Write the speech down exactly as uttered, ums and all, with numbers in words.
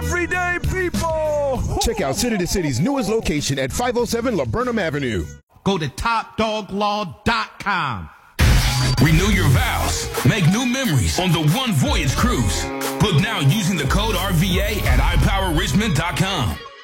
everyday people. Check out City to City's newest location at five oh seven Laburnum Avenue. Go to top dog law dot com. Renew your vows. Make new memories on the One Voyage Cruise. Book now using the code R V A at i power richmond dot com.